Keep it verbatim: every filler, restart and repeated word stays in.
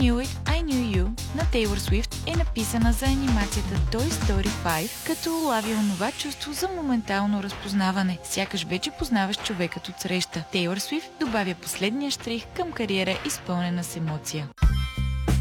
Knew It, I Knew You на Тейлор Свифт е написана за анимацията Toy Story пет, като улавя онова чувство за моментално разпознаване, сякаш вече познаваш човекът от среща. Тейлор Свифт добавя последния щрих към кариера, изпълнена с емоция.